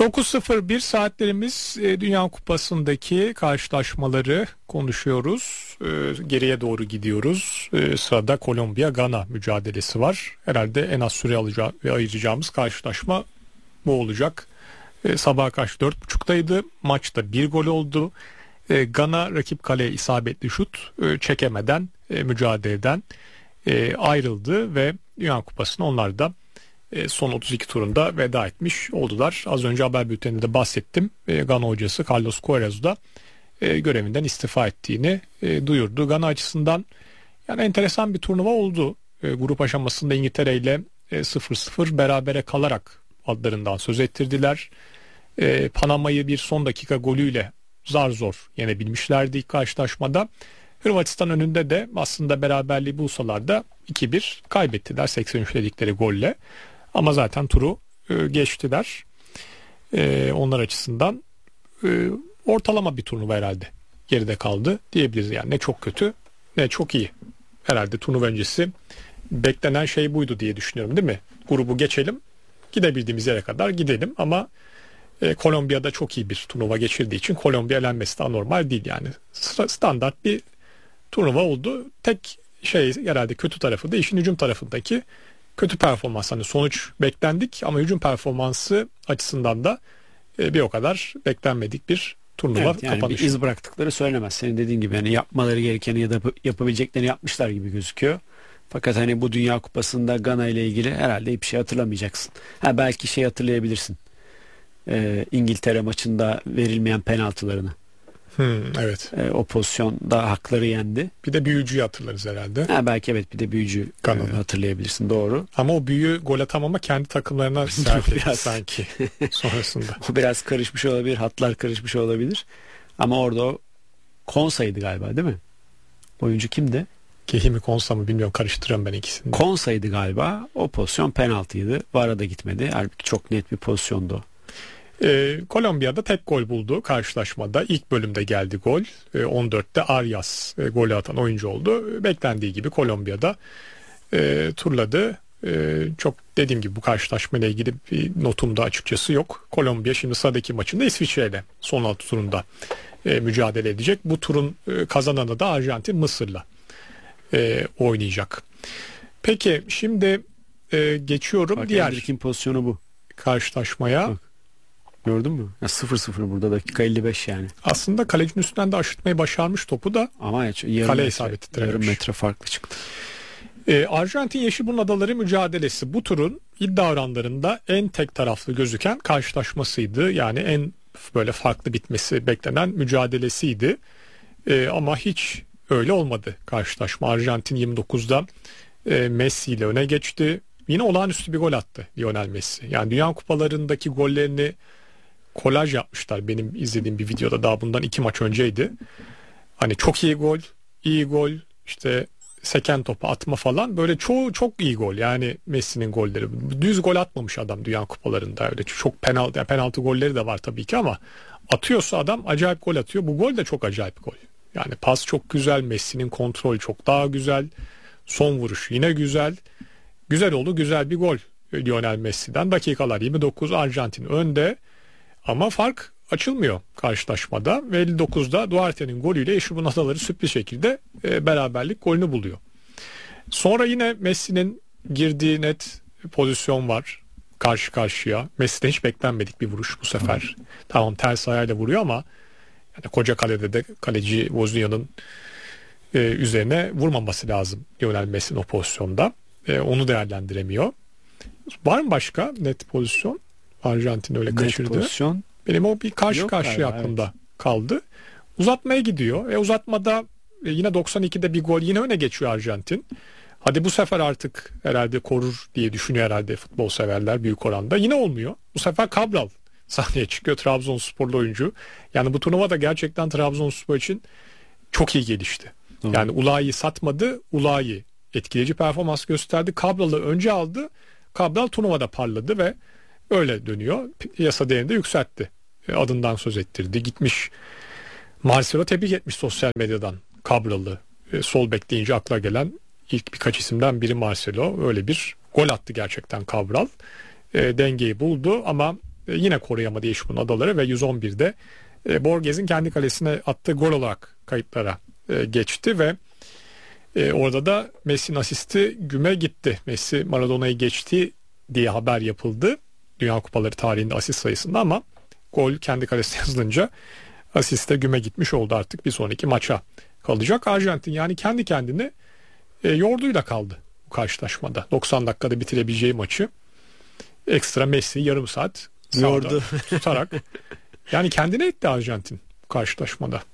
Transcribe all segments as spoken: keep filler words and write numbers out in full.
dokuz sıfır bir saatlerimiz, e, Dünya Kupası'ndaki karşılaşmaları konuşuyoruz. E, geriye doğru gidiyoruz. E, sırada Kolombiya-Gana mücadelesi var. Herhalde en az süre alacağı ve ayıracağımız karşılaşma bu olacak. E, sabaha karşı dört buçuktaydı. Maçta bir gol oldu. E, Gana rakip kaleye isabetli şut e, çekemeden e, mücadeleden e, ayrıldı ve Dünya Kupası'nı onlar da son otuz iki turunda veda etmiş oldular. Az önce haber bülteninde de bahsettim. Gana hocası Carlos Queiroz da görevinden istifa ettiğini duyurdu. Gana açısından yani enteresan bir turnuva oldu. Grup aşamasında İngiltere ile sıfır sıfır berabere kalarak adlarından söz ettirdiler. Panama'yı bir son dakika golüyle zar zor yenebilmişlerdi ilk karşılaşmada. Hırvatistan önünde de aslında beraberliği bulsalar da iki bir kaybettiler seksen üç dedikleri golle. Ama zaten turu e, geçtiler. E, onlar açısından e, ortalama bir turnuva herhalde geride kaldı diyebiliriz. Yani ne çok kötü ne çok iyi. Herhalde turnuva öncesi beklenen şey buydu diye düşünüyorum, değil mi? Grubu geçelim, gidebildiğimiz yere kadar gidelim ama e, Kolombiya'da çok iyi bir turnuva geçirdiği için Kolombiya elenmesi de normal değil yani. Standart bir turnuva oldu. Tek şey herhalde kötü tarafı da işin hücum tarafındaki kötü performans. Hani sonuç beklendik ama hücum performansı açısından da e, bir o kadar beklenmedik bir turnuva evet, yani kapanışı. Bir iz bıraktıkları söylemez. Senin dediğin gibi hani yapmaları gerekeni ya da yapabileceklerini yapmışlar gibi gözüküyor. Fakat hani bu Dünya Kupası'nda Gana ile ilgili herhalde hiçbir şey hatırlamayacaksın. Ha belki şey hatırlayabilirsin. Ee, İngiltere maçında verilmeyen penaltılarını. Hmm, evet. E, o pozisyonda hakları yendi. Bir de büyücüyü hatırlarız herhalde. Ha, belki evet bir de büyücü e, hatırlayabilirsin, doğru. Ama o büyü gol atamama kendi takımlarına sert etti sanki sonrasında. O biraz karışmış olabilir, hatlar karışmış olabilir. Ama orada o Konsa'ydı galiba, değil mi? Oyuncu kimdi? Kehi mi Konsa mı bilmiyorum, karıştırıyorum ben ikisini. Konsa'ydı galiba. O pozisyon penaltıydı. V A R'a da gitmedi. Halbuki çok net bir pozisyondu o. Ee, Kolombiya'da tek gol buldu karşılaşmada. İlk bölümde geldi gol. Ee, on dörtte Arias e, golü atan oyuncu oldu. Beklendiği gibi Kolombiya'da e, turladı. E, çok dediğim gibi bu karşılaşmayla ilgili bir notum da açıkçası yok. Kolombiya şimdi sıradaki maçında İsviçre ile son altı turunda e, mücadele edecek. Bu turun e, kazananı da Arjantin Mısır'la e, oynayacak. Peki şimdi e, geçiyorum Bak, diğer Hendrick'in pozisyonu bu. Karşılaşmaya. Bak. Gördün mü? Ya sıfır sıfır burada, dakika elli beş yani. Aslında kalecinin üstünden de aşırtmayı başarmış topu da. Ama ya, yarım kale metre, isabeti yarım metre farklı çıktı. Ee, Arjantin Yeşilburnu Adaları mücadelesi bu turun iddia oranlarında en tek taraflı gözüken karşılaşmasıydı. Yani en böyle farklı bitmesi beklenen mücadelesiydi. Ee, ama hiç öyle olmadı karşılaşma. Arjantin yirmi dokuzda e, Messi ile öne geçti. Yine olağanüstü bir gol attı Lionel Messi. Yani Dünya Kupalarındaki gollerini kolaj yapmışlar. Benim izlediğim bir videoda daha bundan iki maç önceydi. Hani çok iyi gol, iyi gol, işte seken topu atma falan, böyle çoğu çok iyi gol. Yani Messi'nin golleri. Düz gol atmamış adam Dünya Kupalarında. Öyle çok penaltı, yani penaltı golleri de var tabii ki ama atıyorsa adam acayip gol atıyor. Bu gol de çok acayip gol. Yani pas çok güzel, Messi'nin kontrolü çok daha güzel. Son vuruş yine güzel. Güzel oldu, güzel bir gol Lionel Messi'den. Dakikalar yirmi dokuz, Arjantin önde. Ama fark açılmıyor karşılaşmada ve elli dokuzda Duarte'nin golüyle Yeşilburnu Adaları sürpriz şekilde e, beraberlik golünü buluyor. Sonra yine Messi'nin girdiği net pozisyon var karşı karşıya. Messi'den hiç beklenmedik bir vuruş bu sefer. Tamam, ters ayağıyla vuruyor ama yani koca kalede de kaleci Wozniak'ın e, üzerine vurmaması lazım Lionel Messi'nin o pozisyonda. E, onu değerlendiremiyor. Var mı başka net pozisyon? Arjantin öyle kaçırdı. Net pozisyon. Benim o bir karşı Yok karşıya galiba, aklımda evet. kaldı. Uzatmaya gidiyor. E uzatmada e, yine doksan ikide bir gol, yine öne geçiyor Arjantin. Hadi bu sefer artık herhalde korur diye düşünüyor herhalde futbol severler büyük oranda. Yine olmuyor. Bu sefer Cabral sahneye çıkıyor, Trabzonsporlu oyuncu. Yani bu turnuva da gerçekten Trabzonspor için çok iyi gelişti. Hı. Yani Ulayi'yi satmadı. Ulayi etkileyici performans gösterdi. Cabral'ı önce aldı. Cabral turnuvada parladı ve öyle dönüyor. Piyasa değerini de yükseltti. Adından söz ettirdi. Gitmiş Marcelo tebrik etmiş sosyal medyadan Cabral'ı. Sol bek deyince akla gelen ilk birkaç isimden biri Marcelo. Öyle bir gol attı gerçekten Cabral. E, dengeyi buldu ama e, yine koruyamadı Yeşilburun adaları ve yüz on birde e, Borges'in kendi kalesine attığı gol olarak kayıtlara e, geçti ve e, orada da Messi'nin asisti güme gitti. Messi Maradona'yı geçti diye haber yapıldı Dünya Kupaları tarihinde asist sayısında ama gol kendi kalesine yazılınca asiste güme gitmiş oldu, artık bir sonraki maça kalacak. Arjantin yani kendi kendine e, yorduyla kaldı bu karşılaşmada. doksan dakikada bitirebileceği maçı ekstra Messi yarım saat yordu tutarak yani kendine etti Arjantin bu karşılaşmada.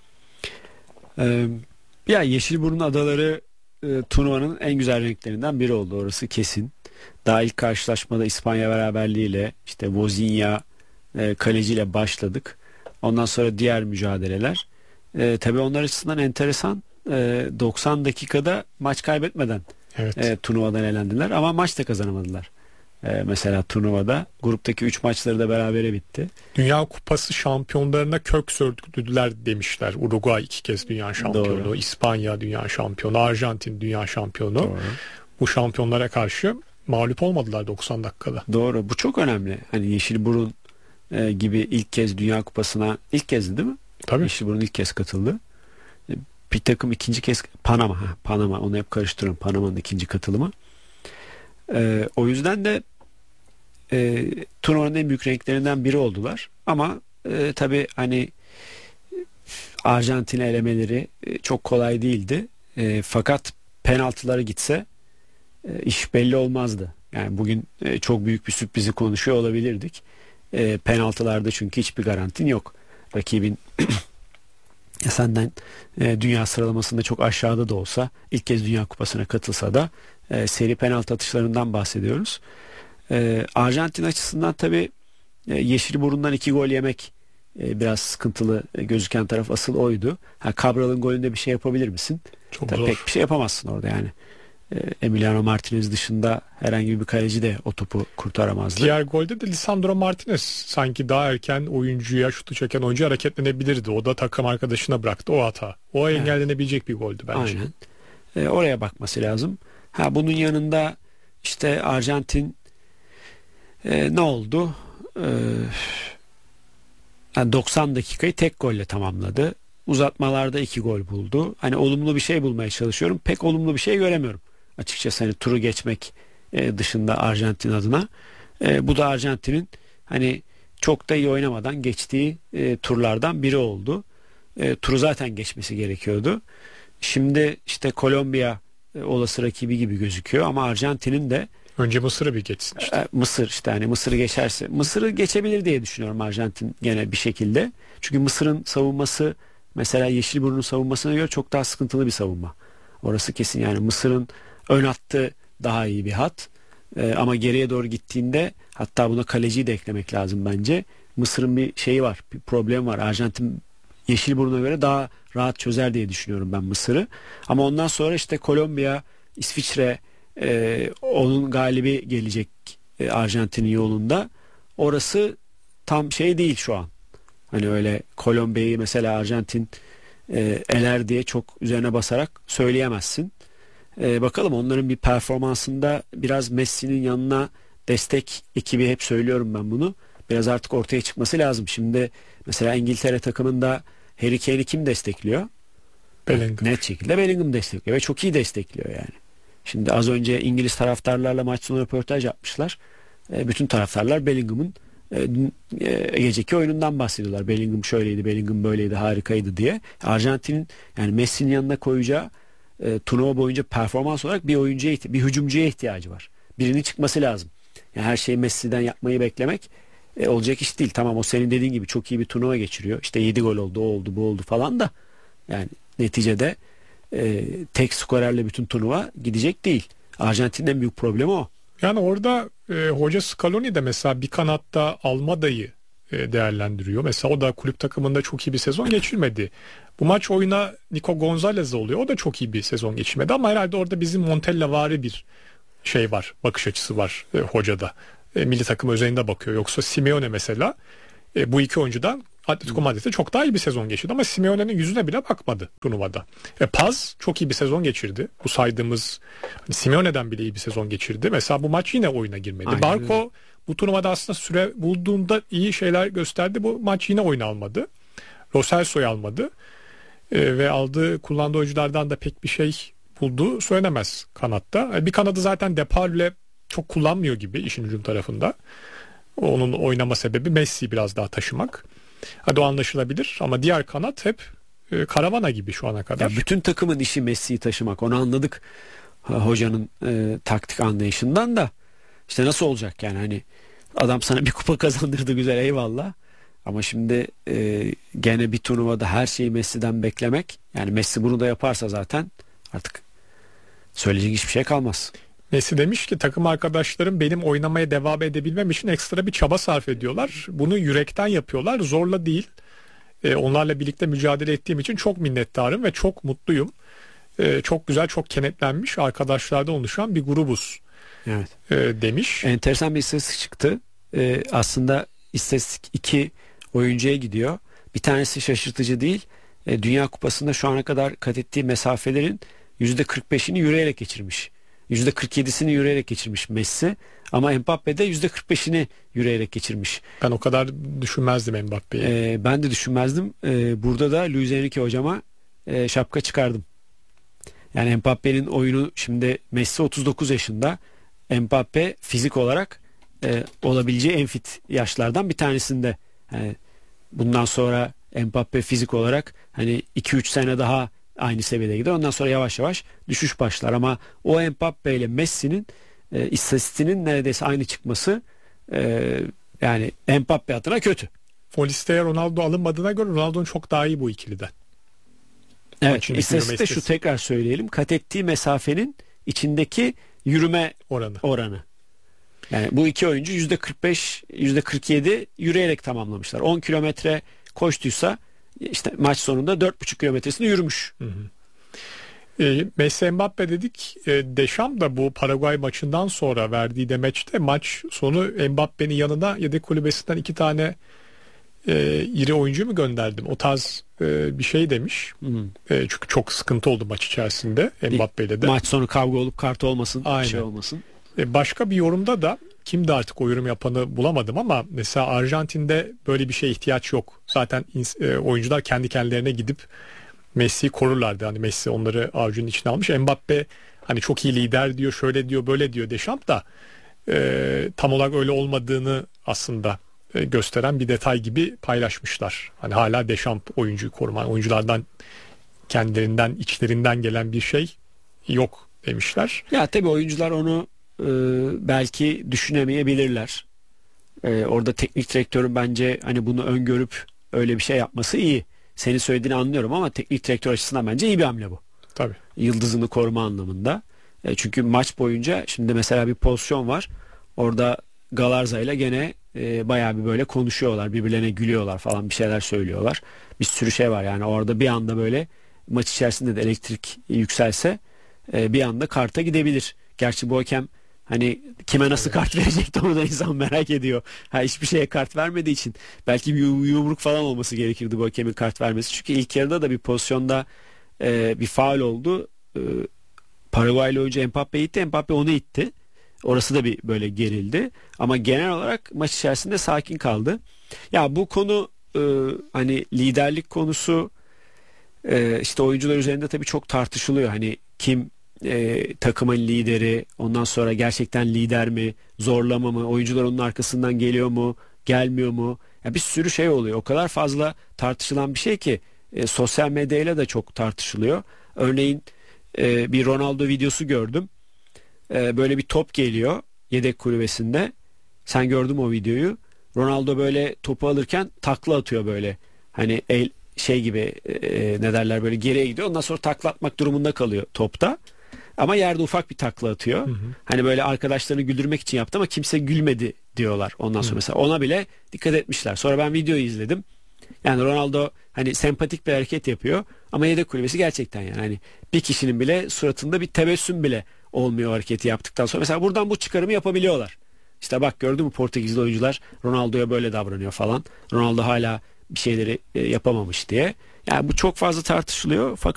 Ee, ya Yeşilburun adaları e, turnuvanın en güzel renklerinden biri oldu, orası kesin. Daha ilk karşılaşmada İspanya beraberliğiyle işte Vozinha e, kaleciyle başladık. Ondan sonra diğer mücadeleler. E, tabii onlar açısından enteresan. E, doksan dakikada maç kaybetmeden evet. e, turnuvadan elendiler ama maç da kazanamadılar. E, mesela turnuvada gruptaki üç maçları da berabere bitti. Dünya Kupası şampiyonlarına kök söktürdüler demişler. Uruguay iki kez dünya şampiyonu, Doğru. İspanya dünya şampiyonu, Arjantin dünya şampiyonu. Doğru. Bu şampiyonlara karşı mağlup olmadılar doksan dakikada. Doğru. Bu çok önemli. Hani Yeşilburun e, gibi ilk kez Dünya Kupası'na ilk kezdi değil mi? Tabii. Yeşilburun ilk kez katıldı. E, bir takım ikinci kez Panama. Ha, Panama. Onu hep karıştırıyorum. Panama'nın ikinci katılımı. E, o yüzden de e, turnuvanın en büyük renklerinden biri oldular. Ama e, tabii hani Arjantin'i elemeleri e, çok kolay değildi. E, fakat penaltılara gitse e, iş belli olmazdı. Yani bugün e, çok büyük bir sürprizi konuşuyor olabilirdik. E, penaltılarda çünkü hiçbir garantin yok. Rakibin senden e, dünya sıralamasında çok aşağıda da olsa, ilk kez Dünya Kupası'na katılsa da e, seri penaltı atışlarından bahsediyoruz. E, Arjantin açısından tabii e, Yeşilburun'dan iki gol yemek e, biraz sıkıntılı e, gözüken taraf asıl oydu. Ha, Cabral'ın golünde bir şey yapabilir misin? Çok tabii zor. Pek bir şey yapamazsın orada yani. Emiliano Martinez dışında herhangi bir kaleci de o topu kurtaramazdı. Diğer golde de Lisandro Martinez sanki daha erken oyuncuya, şutu çeken oyuncu hareketlenebilirdi. O da takım arkadaşına bıraktı o hata. O evet. engellenebilecek bir goldü bence. Aynen. E, oraya bakması lazım. Ha, bunun yanında işte Arjantin e, ne oldu? E, yani doksan dakikayı tek golle tamamladı. Uzatmalarda iki gol buldu. Hani olumlu bir şey bulmaya çalışıyorum. Pek olumlu bir şey göremiyorum. Açıkçası hani turu geçmek e, dışında Arjantin adına. E, bu da Arjantin'in hani çok da iyi oynamadan geçtiği e, turlardan biri oldu. E, turu zaten geçmesi gerekiyordu. Şimdi işte Kolombiya e, olası rakibi gibi gözüküyor ama Arjantin'in de önce Mısır'ı bir geçsin işte. E, Mısır işte hani Mısır'ı geçerse Mısır'ı geçebilir diye düşünüyorum Arjantin gene bir şekilde. Çünkü Mısır'ın savunması mesela Yeşilburun'un savunmasına göre çok daha sıkıntılı bir savunma. Orası kesin yani Mısır'ın ön hattı daha iyi bir hat. Ee, ama geriye doğru gittiğinde hatta buna kaleciyi de eklemek lazım bence. Mısır'ın bir şeyi var, bir problem var. Arjantin Yeşilburun'a göre daha rahat çözer diye düşünüyorum ben Mısır'ı. Ama ondan sonra işte Kolombiya, İsviçre e, onun galibi gelecek e, Arjantin'in yolunda. Orası tam şey değil şu an. Hani öyle Kolombiya'yı mesela Arjantin e, eler diye çok üzerine basarak söyleyemezsin. E, bakalım onların bir performansında biraz Messi'nin yanına destek ekibi, hep söylüyorum ben bunu. Biraz artık ortaya çıkması lazım. Şimdi mesela İngiltere takımında Harry Kane'i kim destekliyor? Bellingham. Net şekilde Bellingham destekliyor ve çok iyi destekliyor yani. Şimdi az önce İngiliz taraftarlarla maç sonu röportaj yapmışlar. E, bütün taraftarlar Bellingham'ın e, geceki oyunundan bahsediyorlar. Bellingham şöyleydi, Bellingham böyleydi, harikaydı diye. Arjantin'in yani Messi'nin yanına koyacağı e, turnuva boyunca performans olarak bir oyuncuya, bir hücumcuya ihtiyacı var. Birinin çıkması lazım. Yani her şeyi Messi'den yapmayı beklemek e, olacak iş değil. Tamam, o senin dediğin gibi çok iyi bir turnuva geçiriyor. İşte yedi gol oldu, o oldu, bu oldu falan da yani neticede e, tek skorerle bütün turnuva gidecek değil. Arjantin'in en büyük problemi o. Yani orada e, hoca Scaloni de mesela bir kanatta Almada'yı e, değerlendiriyor. Mesela o da kulüp takımında çok iyi bir sezon geçirmedi. Bu maç oyuna Nico Gonzalez oluyor. O da çok iyi bir sezon geçirmedi ama herhalde orada bizim Montella-vari bir şey var, bakış açısı var e, hocada. E, milli takım özelinde bakıyor. Yoksa Simeone mesela e, bu iki oyuncudan Atletico Madrid'de çok daha iyi bir sezon geçirdi ama Simeone'nin yüzüne bile bakmadı turnuvada. E, Paz çok iyi bir sezon geçirdi. Bu saydığımız hani Simeone'den bile iyi bir sezon geçirdi. Mesela bu maç yine oyuna girmedi. Aynen. Barco bu turnuvada aslında süre bulduğunda iyi şeyler gösterdi. Bu maç yine oyun almadı. Lo Celso'yu almadı. E, ve aldığı kullandığı oyunculardan da pek bir şey bulduğu söylenemez kanatta. E, bir kanadı zaten Deparle çok kullanmıyor gibi işin hücum tarafında. Onun oynama sebebi Messi'yi biraz daha taşımak. Hadi o anlaşılabilir ama diğer kanat hep e, karavana gibi şu ana kadar. Ya bütün takımın işi Messi'yi taşımak. Onu anladık hocanın e, taktik anlayışından da. İşte nasıl olacak yani, hani adam sana bir kupa kazandırdı, güzel, eyvallah. Ama şimdi e, gene bir turnuvada her şeyi Messi'den beklemek, yani Messi bunu da yaparsa zaten artık söyleyecek hiçbir şey kalmaz. Messi demiş ki takım arkadaşlarım benim oynamaya devam edebilmem için ekstra bir çaba sarf ediyorlar. Bunu yürekten yapıyorlar, zorla değil. E, onlarla birlikte mücadele ettiğim için çok minnettarım ve çok mutluyum. E, çok güzel, çok kenetlenmiş arkadaşlardan oluşan bir grubuz. Evet. E, demiş. Enteresan bir istatistik çıktı. E, aslında istatistik iki oyuncuya gidiyor. Bir tanesi şaşırtıcı değil. E, Dünya Kupası'nda şu ana kadar kat ettiği mesafelerin yüzde kırk beşini yürüyerek geçirmiş. yüzde kırk yedisini yürüyerek geçirmiş Messi. Ama Mbappe de yüzde kırk beşini yürüyerek geçirmiş. Ben o kadar düşünmezdim Mbappe'yi. E, ben de düşünmezdim. E, burada da Luis Enrique hocama e, şapka çıkardım. Yani Mbappe'nin oyunu, şimdi Messi otuz dokuz yaşında. Mbappe fizik olarak e, olabileceği en fit yaşlardan bir tanesinde. Yani bundan sonra Mbappe fizik olarak hani iki üç sene daha aynı seviyede gider. Ondan sonra yavaş yavaş düşüş başlar. Ama o Mbappe ile Messi'nin e, istatistiğinin neredeyse aynı çıkması e, yani Mbappe adına kötü. O listeye Ronaldo alınmadığına göre Ronaldo'nun çok daha iyi bu ikiliden. Evet, istatistikte şu, tekrar söyleyelim. Kat ettiği mesafenin içindeki yürüme oranı. oranı. Yani bu iki oyuncu yüzde kırk beş, yüzde kırk yedi yürüyerek tamamlamışlar. on kilometre koştuysa işte maç sonunda dört buçuk kilometresini yürümüş. Hı hı. E, Messi Mbappe dedik. E, Deschamps da bu Paraguay maçından sonra verdiği demeçte maç sonu Mbappe'nin yanına yedek kulübesinden iki tane e, iri oyuncu mu gönderdim? O tarz e, bir şey demiş. E, çünkü çok sıkıntı oldu maç içerisinde Mbappe'yle de. Maç sonu kavga olup kart olmasın, Aynen. bir şey olmasın. E, başka bir yorumda da kimdi artık o yorum yapanı bulamadım ama mesela Arjantin'de böyle bir şeye ihtiyaç yok. Zaten e, oyuncular kendi kendilerine gidip Messi'yi korurlardı. Hani Messi onları avucunun içine almış. Mbappe hani çok iyi lider diyor, şöyle diyor, böyle diyor Deschamps da e, tam olarak öyle olmadığını aslında e, gösteren bir detay gibi paylaşmışlar. Hani hala Deschamps oyuncuyu koruma, oyunculardan kendilerinden, içlerinden gelen bir şey yok demişler. Ya tabii oyuncular onu e, belki düşünemeyebilirler. E, orada teknik direktörün bence hani bunu öngörüp öyle bir şey yapması iyi. Senin söylediğini anlıyorum ama teknik direktör açısından bence iyi bir hamle bu. Tabii. Yıldızını koruma anlamında. E, çünkü maç boyunca şimdi mesela bir pozisyon var. Orada Galarza ile gene e, bayağı bir böyle konuşuyorlar. Birbirlerine gülüyorlar falan, bir şeyler söylüyorlar. Bir sürü şey var yani orada, bir anda böyle maç içerisinde de elektrik yükselse e, bir anda karta gidebilir. Gerçi bu hakem hani kime nasıl kart verecekti onu da insan merak ediyor. Ha, hiçbir şeye kart vermediği için belki bir yumruk falan olması gerekirdi bu hakemin kart vermesi. Çünkü ilk yarıda da bir pozisyonda e, bir faul oldu. E, Paraguaylı oyuncu Mbappe'yi itti. Mbappe onu itti. Orası da bir böyle gerildi. Ama genel olarak maç içerisinde sakin kaldı. Ya bu konu e, hani liderlik konusu e, işte oyuncular üzerinde tabii çok tartışılıyor. Hani kim e, takımın lideri, ondan sonra gerçekten lider mi, zorlama mı, oyuncular onun arkasından geliyor mu, gelmiyor mu? Ya bir sürü şey oluyor. O kadar fazla tartışılan bir şey ki e, sosyal medyayla da çok tartışılıyor. Örneğin e, bir Ronaldo videosu gördüm. E, böyle bir top geliyor yedek kulübesinde. Sen gördün mü o videoyu? Ronaldo böyle topu alırken takla atıyor böyle. Hani el, şey gibi e, ne derler, böyle geriye gidiyor. Ondan sonra takla atmak durumunda kalıyor topta. Ama yerde ufak bir takla atıyor. Hı hı. Hani böyle arkadaşlarını güldürmek için yaptı ama kimse gülmedi diyorlar. Ondan sonra hı. mesela ona bile dikkat etmişler. Sonra ben videoyu izledim. Yani Ronaldo hani sempatik bir hareket yapıyor ama yedek kulübesi gerçekten yani hani bir kişinin bile suratında bir tebessüm bile olmuyor hareketi yaptıktan sonra. Mesela buradan bu çıkarımı yapabiliyorlar. İşte bak, gördün mü Portekizli oyuncular Ronaldo'ya böyle davranıyor falan. Ronaldo hala bir şeyleri yapamamış diye. Yani bu çok fazla tartışılıyor. Fakat